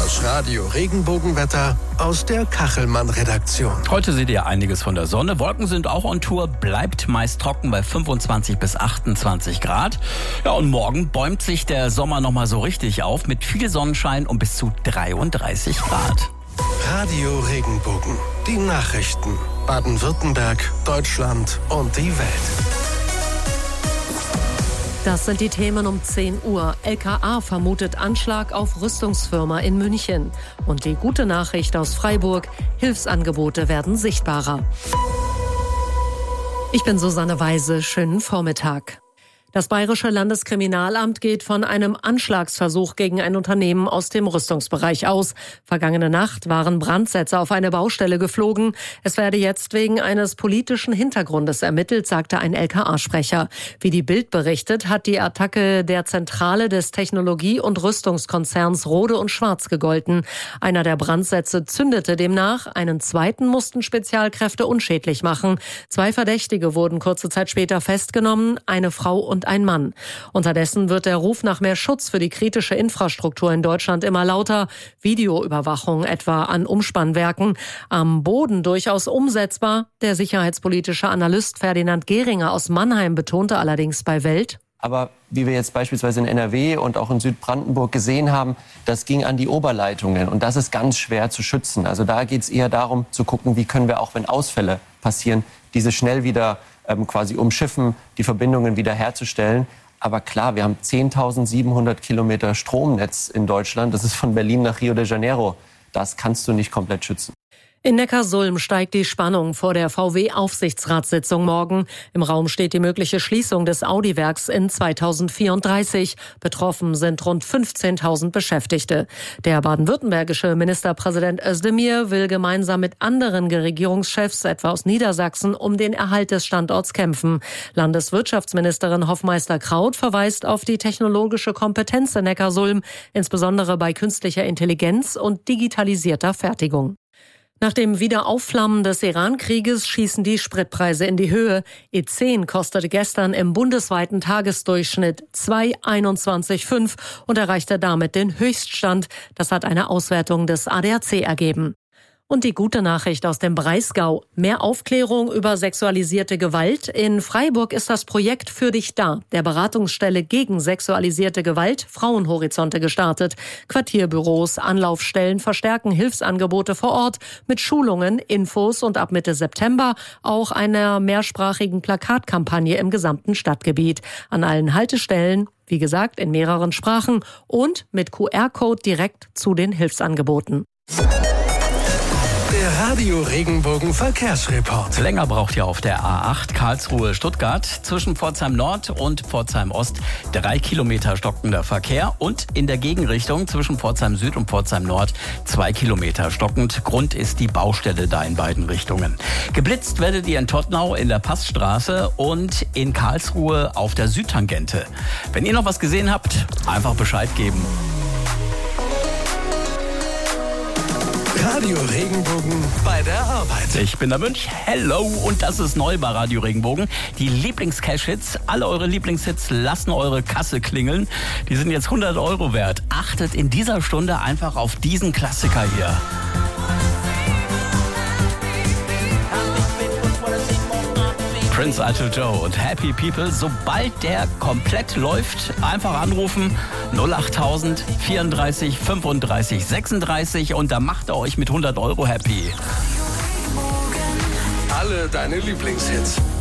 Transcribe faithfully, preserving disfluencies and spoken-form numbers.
Das Radio Regenbogenwetter aus der Kachelmann-Redaktion. Heute seht ihr einiges von der Sonne. Wolken sind auch on Tour, bleibt meist trocken bei fünfundzwanzig bis achtundzwanzig Grad. Ja, und morgen bäumt sich der Sommer nochmal so richtig auf mit viel Sonnenschein und bis zu dreiunddreißig Grad. Radio Regenbogen, die Nachrichten. Baden-Württemberg, Deutschland und die Welt. Das sind die Themen um zehn Uhr. L K A vermutet Anschlag auf Rüstungsfirma in München. Und die gute Nachricht aus Freiburg: Hilfsangebote werden sichtbarer. Ich bin Susanne Weise. Schönen Vormittag. Das Bayerische Landeskriminalamt geht von einem Anschlagsversuch gegen ein Unternehmen aus dem Rüstungsbereich aus. Vergangene Nacht waren Brandsätze auf eine Baustelle geflogen. Es werde jetzt wegen eines politischen Hintergrundes ermittelt, sagte ein L K A-Sprecher. Wie die Bild berichtet, hat die Attacke der Zentrale des Technologie- und Rüstungskonzerns Rohde und Schwarz gegolten. Einer der Brandsätze zündete demnach, einen zweiten mussten Spezialkräfte unschädlich machen. Zwei Verdächtige wurden kurze Zeit später festgenommen, eine Frau und ein Mann. Unterdessen wird der Ruf nach mehr Schutz für die kritische Infrastruktur in Deutschland immer lauter. Videoüberwachung etwa an Umspannwerken. Am Boden durchaus umsetzbar. Der sicherheitspolitische Analyst Ferdinand Gehringer aus Mannheim betonte allerdings bei Welt: Aber wie wir jetzt beispielsweise in N R W und auch in Südbrandenburg gesehen haben, das ging an die Oberleitungen. Und das ist ganz schwer zu schützen. Also da geht es eher darum zu gucken, wie können wir auch, wenn Ausfälle passieren, diese schnell wieder ähm, quasi umschiffen, die Verbindungen wieder herzustellen. Aber klar, wir haben zehntausendsiebenhundert Kilometer Stromnetz in Deutschland. Das ist von Berlin nach Rio de Janeiro. Das kannst du nicht komplett schützen. In Neckarsulm steigt die Spannung vor der V W-Aufsichtsratssitzung morgen. Im Raum steht die mögliche Schließung des Audi-Werks in zweitausendvierunddreißig. Betroffen sind rund fünfzehntausend Beschäftigte. Der baden-württembergische Ministerpräsident Özdemir will gemeinsam mit anderen Regierungschefs, etwa aus Niedersachsen, um den Erhalt des Standorts kämpfen. Landeswirtschaftsministerin Hoffmeister-Kraut verweist auf die technologische Kompetenz in Neckarsulm, insbesondere bei künstlicher Intelligenz und digitalisierter Fertigung. Nach dem Wiederaufflammen des Iran-Krieges schießen die Spritpreise in die Höhe. E zehn kostete gestern im bundesweiten Tagesdurchschnitt zwei Komma einundzwanzig Komma fünf und erreichte damit den Höchststand. Das hat eine Auswertung des A D A C ergeben. Und die gute Nachricht aus dem Breisgau: Mehr Aufklärung über sexualisierte Gewalt. In Freiburg ist das Projekt Für dich da, der Beratungsstelle gegen sexualisierte Gewalt, Frauenhorizonte, gestartet. Quartierbüros, Anlaufstellen verstärken Hilfsangebote vor Ort mit Schulungen, Infos und ab Mitte September auch einer mehrsprachigen Plakatkampagne im gesamten Stadtgebiet. An allen Haltestellen, wie gesagt, in mehreren Sprachen und mit Q R-Code direkt zu den Hilfsangeboten. Der Radio Regenbogen Verkehrsreport. Länger braucht ihr auf der A acht Karlsruhe-Stuttgart zwischen Pforzheim Nord und Pforzheim Ost drei Kilometer stockender Verkehr und in der Gegenrichtung zwischen Pforzheim Süd und Pforzheim Nord zwei Kilometer stockend. Grund ist die Baustelle da in beiden Richtungen. Geblitzt werdet ihr in Tottnau in der Passstraße und in Karlsruhe auf der Südtangente. Wenn ihr noch was gesehen habt, einfach Bescheid geben. Radio Regenbogen bei der Arbeit. Ich bin der Münch. Hello. Und das ist neu bei Radio Regenbogen. Die Lieblings-Cash-Hits. Alle eure Lieblingshits lassen eure Kasse klingeln. Die sind jetzt hundert Euro wert. Achtet in dieser Stunde einfach auf diesen Klassiker hier. Prince Idol Joe und Happy People. Sobald der komplett läuft, einfach anrufen. null achttausend vierunddreißig fünfunddreißig sechsunddreißig und da macht er euch mit hundert Euro happy. Alle deine Lieblingshits.